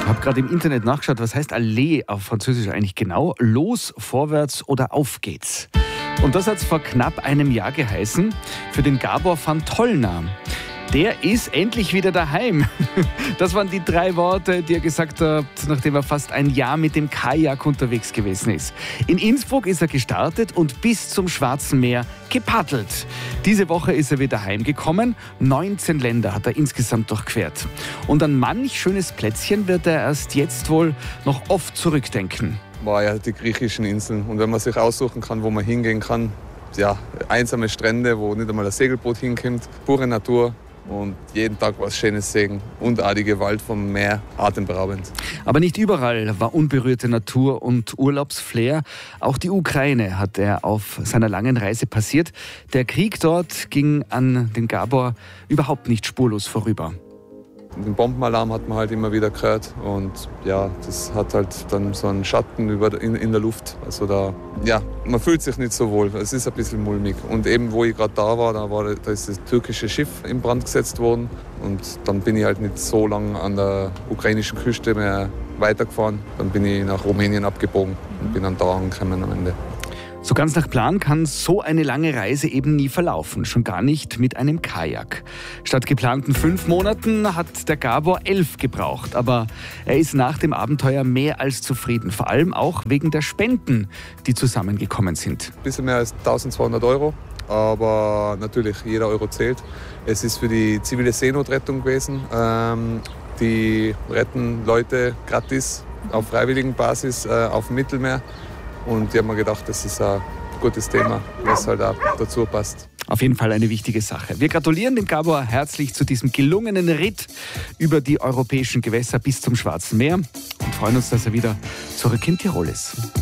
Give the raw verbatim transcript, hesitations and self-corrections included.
habe gerade im Internet nachgeschaut, was heißt Aller auf Französisch eigentlich genau? Los, vorwärts oder auf geht's. Und das hat es vor knapp einem Jahr geheißen für den Gabor van Tollner. Der ist endlich wieder daheim. Das waren die drei Worte, die er gesagt hat, nachdem er fast ein Jahr mit dem Kajak unterwegs gewesen ist. In Innsbruck ist er gestartet und bis zum Schwarzen Meer gepaddelt. Diese Woche ist er wieder heimgekommen. neunzehn Länder hat er insgesamt durchquert. Und an manch schönes Plätzchen wird er erst jetzt wohl noch oft zurückdenken. War ja die griechischen Inseln. Und wenn man sich aussuchen kann, wo man hingehen kann, ja, einsame Strände, wo nicht einmal ein Segelboot hinkommt, pure Natur. Und jeden Tag was Schönes sehen und auch die Gewalt vom Meer atemberaubend. Aber nicht überall war unberührte Natur und Urlaubsflair. Auch die Ukraine hat er auf seiner langen Reise passiert. Der Krieg dort ging an den Gabor überhaupt nicht spurlos vorüber. Den Bombenalarm hat man halt immer wieder gehört und ja, das hat halt dann so einen Schatten über in, in der Luft. Also da, ja, man fühlt sich nicht so wohl. Es ist ein bisschen mulmig. Und eben, wo ich gerade da war, da war, da ist das türkische Schiff in Brand gesetzt worden und dann bin ich halt nicht so lange an der ukrainischen Küste mehr weitergefahren. Dann bin ich nach Rumänien abgebogen und bin dann da angekommen am Ende. So ganz nach Plan kann so eine lange Reise eben nie verlaufen, schon gar nicht mit einem Kajak. Statt geplanten fünf Monaten hat der Gabor elf gebraucht, aber er ist nach dem Abenteuer mehr als zufrieden, vor allem auch wegen der Spenden, die zusammengekommen sind. Ein bisschen mehr als eintausendzweihundert Euro, aber natürlich jeder Euro zählt. Es ist für die zivile Seenotrettung gewesen, ähm, die retten Leute gratis auf freiwilligen Basis äh, auf dem Mittelmeer. Und ich habe mir gedacht, das ist ein gutes Thema, was halt auch dazu passt. Auf jeden Fall eine wichtige Sache. Wir gratulieren dem Gabor herzlich zu diesem gelungenen Ritt über die europäischen Gewässer bis zum Schwarzen Meer und freuen uns, dass er wieder zurück in Tirol ist.